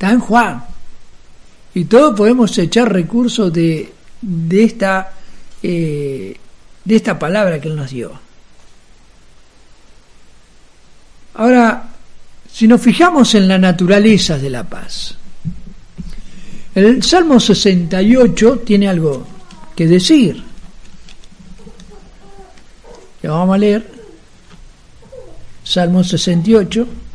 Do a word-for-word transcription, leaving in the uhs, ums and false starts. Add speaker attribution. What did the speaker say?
Speaker 1: está en Juan. Y todos podemos echar recursos de, de esta eh, de esta palabra que Él nos dio. Ahora, si nos fijamos en la naturaleza de la paz, el Salmo sesenta y ocho tiene algo que decir. Lo vamos a leer. Salmo sesenta y ocho.